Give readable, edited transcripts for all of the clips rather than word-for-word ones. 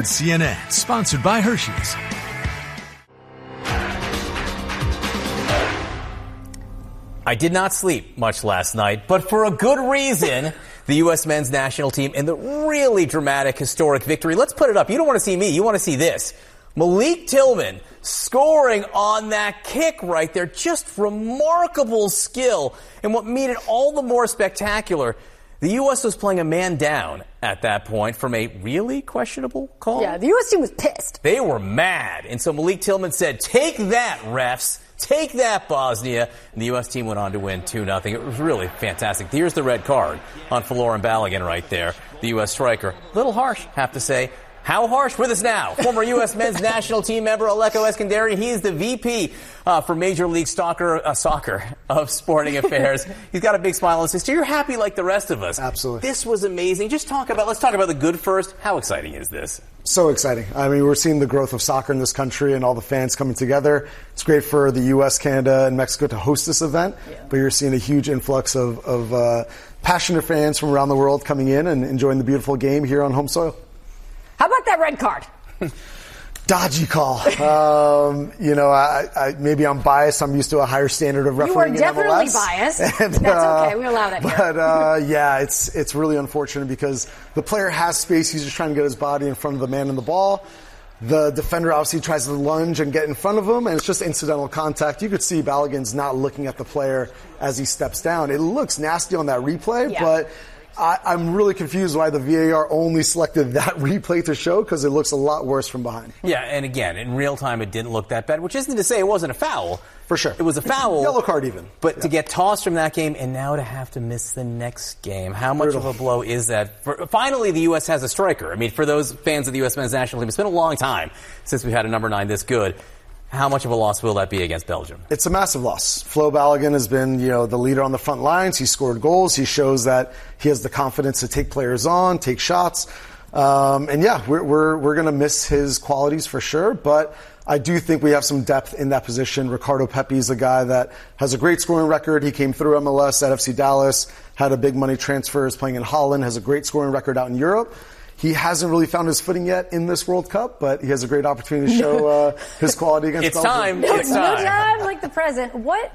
CNN, sponsored by Hershey's. I did not sleep much last night, but for a good reason. The U.S. men's national team in the really dramatic, historic victory. Let's put it up. You don't want to see me. You want to see this. Malik Tillman scoring on that kick right there. Just remarkable skill. And what made it all the more spectacular, the U.S. was playing a man down at that point from a really questionable call. Yeah, the U.S. team was pissed. They were mad. And so Malik Tillman said, "Take that, refs. Take that, Bosnia." And the U.S. team went on to win 2-0. It was really fantastic. Here's the red card on Folarin Balogun right there, the U.S. striker. A little harsh, have to say. How harsh? With us now, former U.S. men's national team member Alecko Eskandari. He is the VP for Major League Soccer of Sporting Affairs. He's got a big smile on his face. You're happy like the rest of us. Absolutely. This was amazing. Let's talk about the good first. How exciting is this? So exciting. I mean, we're seeing the growth of soccer in this country and all the fans coming together. It's great for the U.S., Canada, and Mexico to host this event, but you're seeing a huge influx of passionate fans from around the world coming in and enjoying the beautiful game here on home soil. How about that red card? Dodgy call. I maybe I'm biased. I'm used to a higher standard of refereeing in MLS. You are definitely biased. And, that's okay. We allow that here. But, it's really unfortunate because the player has space. He's just trying to get his body in front of the man in the ball. The defender obviously tries to lunge and get in front of him, and it's just incidental contact. You could see Balogun's not looking at the player as he steps down. It looks nasty on that replay, but I'm really confused why the VAR only selected that replay to show, because it looks a lot worse from behind. Yeah, and again, in real time, it didn't look that bad, which isn't to say it wasn't a foul. For sure. It was a foul. Yellow card even. But to get tossed from that game and now to have to miss the next game, how much of a blow is that? Finally, the U.S. has a striker. I mean, for those fans of the U.S. men's national team, it's been a long time since we had a number 9 this good. How much of a loss will that be against Belgium? It's a massive loss. Flo Balogun has been, the leader on the front lines. He scored goals. He shows that he has the confidence to take players on, take shots. We're going to miss his qualities for sure. But I do think we have some depth in that position. Ricardo Pepi is a guy that has a great scoring record. He came through MLS at FC Dallas, had a big money transfer, is playing in Holland, has a great scoring record out in Europe. He hasn't really found his footing yet in this World Cup, but he has a great opportunity to show his quality against Belgium. It's time. No time like the present. What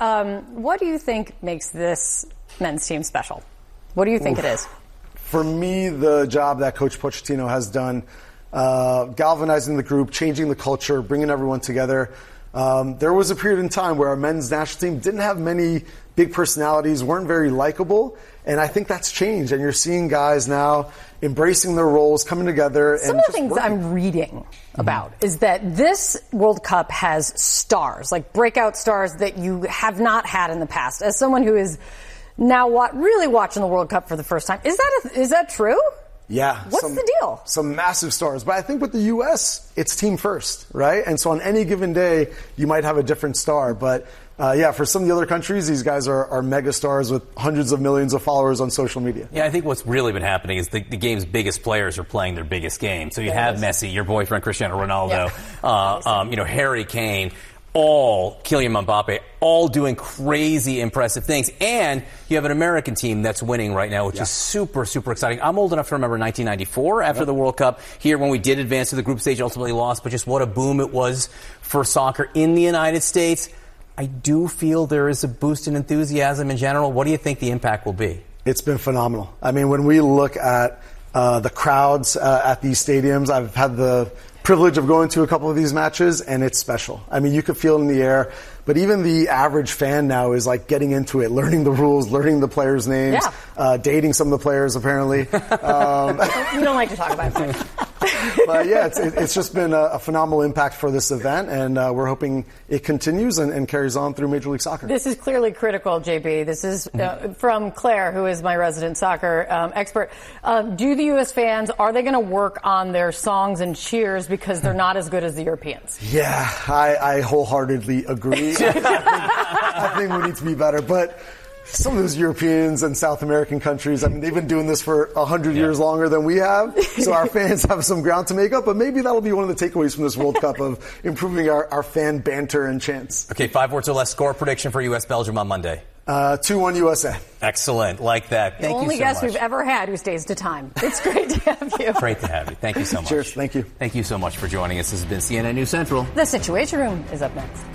do you think makes this men's team special? What do you think it is? For me, the job that Coach Pochettino has done, galvanizing the group, changing the culture, bringing everyone together. There was a period in time where our men's national team didn't have many big personalities, weren't very likable, and I think that's changed. And you're seeing guys now embracing their roles, coming together. Some of the things I'm reading about is that this World Cup has stars, like breakout stars that you have not had in the past. As someone who is now really watching the World Cup for the first time, is that true? Yeah. What's the deal? Some massive stars. But I think with the U.S., it's team first, right? And so on any given day, you might have a different star. But for some of the other countries, these guys are mega stars with hundreds of millions of followers on social media. Yeah, I think what's really been happening is the game's biggest players are playing their biggest game. So you have Messi, your boyfriend Cristiano Ronaldo, Harry Kane, Kylian Mbappe, all doing crazy impressive things. And you have an American team that's winning right now, which is super, super exciting. I'm old enough to remember 1994 after the World Cup here when we did advance to the group stage, ultimately lost, but just what a boom it was for soccer in the United States. I do feel there is a boost in enthusiasm in general. What do you think the impact will be? It's been phenomenal. I mean, when we look at the crowds at these stadiums, I've had the privilege of going to a couple of these matches, and it's special. I mean, you could feel it in the air, but even the average fan now is like getting into it, learning the rules, learning the players' names, dating some of the players apparently. We don't like to talk about it. But it's just been a phenomenal impact for this event, and we're hoping it continues and carries on through Major League Soccer. This is clearly critical, JB. This is from Claire, who is my resident soccer expert. Do the U.S. fans, are they going to work on their songs and cheers because they're not as good as the Europeans? Yeah, I wholeheartedly agree. I think we need to be better, but some of those Europeans and South American countries, I mean, they've been doing this for 100 years longer than we have, so our fans have some ground to make up, but maybe that'll be one of the takeaways from this World Cup of improving our fan banter and chants. Okay, 5 words or less score prediction for U.S. Belgium on Monday. 2-1 USA. Excellent. Like that. Thank you so much. The only guest we've ever had who stays to time. It's great to have you. Great to have you. Thank you so much. Cheers. Thank you. Thank you so much for joining us. This has been CNN News Central. The Situation Room is up next.